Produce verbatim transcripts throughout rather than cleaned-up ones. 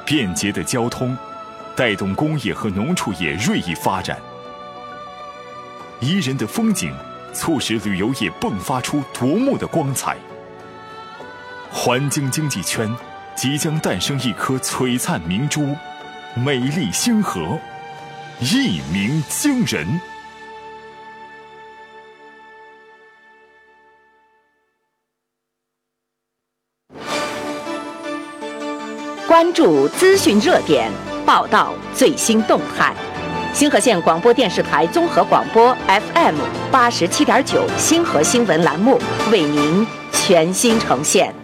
便捷的交通带动工业和农畜业锐意发展，宜人的风景促使旅游业迸发出夺目的光彩。环京经济圈即将诞生一颗璀璨明珠，美丽星河，一鸣惊人。 关注资讯热点，报道最新动态。星河县广播电视台综合广播 F M 八十七点九星河新闻栏目为您全新呈现。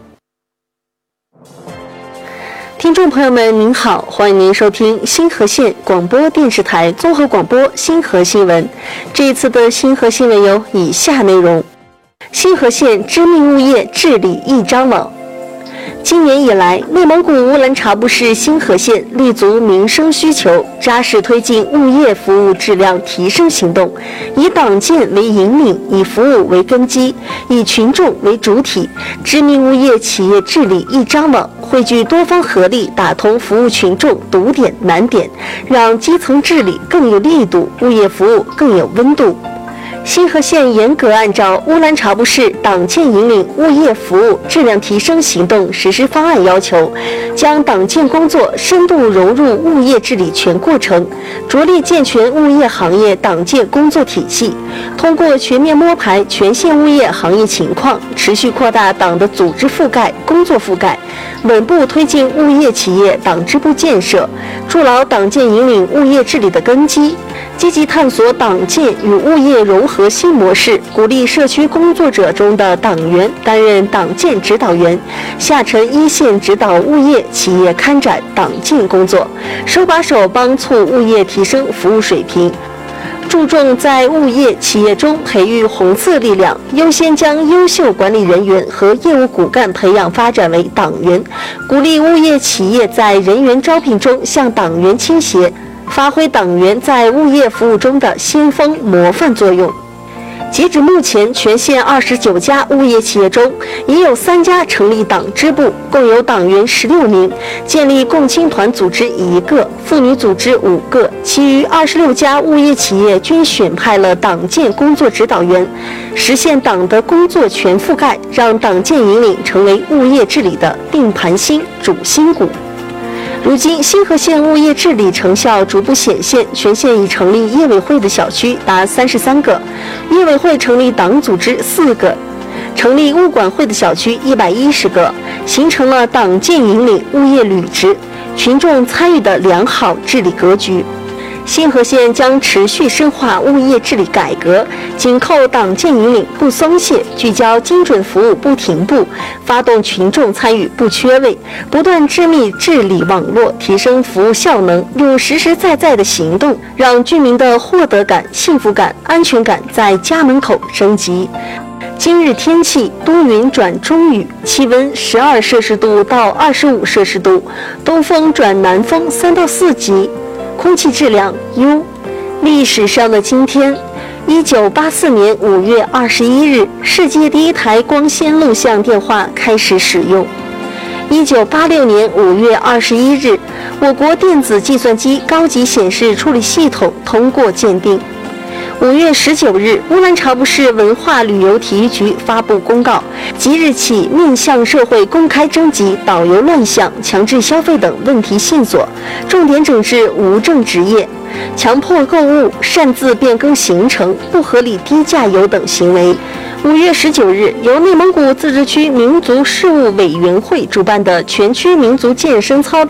听众朋友们您好，欢迎您收听星河县广播电视台综合广播星河新闻。这一次的星河新闻有以下内容：星河县知名物业治理一张网。今年以来，内蒙古乌兰察布市星河县立足民生需求，扎实推进物业服务质量提升行动，以党建为引领，以服务为根基，以群众为主体，知名物业企业治理一张网，汇聚多方合力，打通服务群众堵点难点，让基层治理更有力度，物业服务更有温度。星河县严格按照乌兰察布市党建引领物业服务质量提升行动实施方案要求，将党建工作深度融入物业治理全过程，着力健全物业行业党建工作体系，通过全面摸排全县物业行业情况，持续扩大党的组织覆盖、工作覆盖，稳步推进物业企业党支部建设，筑牢党建引领物业治理的根基。积极探索党建与物业融合新模式，鼓励社区工作者中的党员担任党建指导员，下沉一线指导物业企业开展党建工作，手把手帮促物业提升服务水平。注重在物业企业中培育红色力量，优先将优秀管理人员和业务骨干培养发展为党员，鼓励物业企业在人员招聘中向党员倾斜，发挥党员在物业服务中的先锋模范作用。截止目前，全县二十九家物业企业中，已有三家成立党支部，共有党员十六名，建立共青团组织一个，妇女组织五个，其余二十六家物业企业均选派了党建工作指导员，实现党的工作全覆盖，让党建引领成为物业治理的定盘星、主心骨。如今，星河县物业治理成效逐步显现，全县已成立业委会的小区达三十三个，业委会成立党组织四个，成立物管会的小区一百一十个，形成了党建引领物业履职、群众参与的良好治理格局。星河县将持续深化物业治理改革，紧扣党建引领不松懈，聚焦精准服务不停步，发动群众参与不缺位，不断织密治理网络，提升服务效能，用实实在在的行动，让居民的获得感、幸福感、安全感在家门口升级。今日天气多云转中雨，气温十二摄氏度到二十五摄氏度，东风转南风三到四级。空气质量优。历史上的今天，一九八四年五月二十一日，世界第一台光纤录像电话开始使用。一九八六年五月二十一日，我国电子计算机高级显示处理系统通过鉴定。五月十九日，乌兰察布市文化旅游体育局发布公告，即日起面向社会公开征集导游乱象、强制消费等问题线索，重点整治无证执业、强迫购物、擅自变更行程、不合理低价游等行为。五月十九日，由内蒙古自治区民族事务委员会主办的全区民族健身操